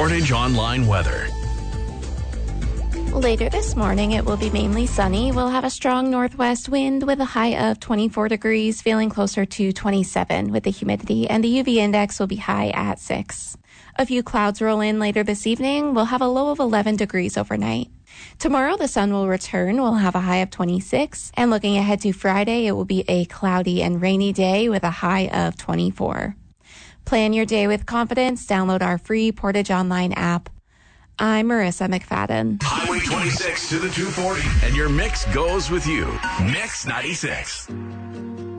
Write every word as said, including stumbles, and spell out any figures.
Portage Online weather. Later this morning, it will be mainly sunny. We'll have a strong northwest wind with a high of twenty-four degrees, feeling closer to twenty-seven with the humidity, and the U V index will be high at six. A few clouds roll in later this evening. We'll have a low of eleven degrees overnight. Tomorrow, the sun will return. We'll have a high of twenty-six. And looking ahead to Friday, it will be a cloudy and rainy day with a high of twenty-four. Plan your day with confidence. Download our free Portage Online app. I'm Marissa McFadden. Highway twenty-six to the two forty, and your mix goes with you. Mix ninety-six.